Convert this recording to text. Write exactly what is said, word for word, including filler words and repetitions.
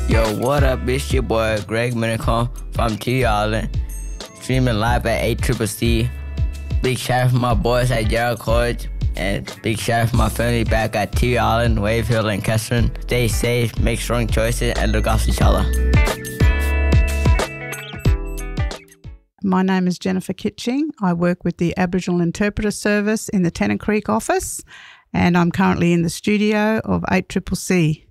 Yo, what up? It's your boy Greg Minicom from T Island, streaming live at eight C C C. Big shout out for my boys at Gerald College, and big shout out for my family back at T Island, Wave Hill, and Kestrel. Stay safe, make strong choices, and look after each other. My name is Jennifer Kitching. I work with the Aboriginal Interpreter Service in the Tennant Creek office, and I'm currently in the studio of eight C C C.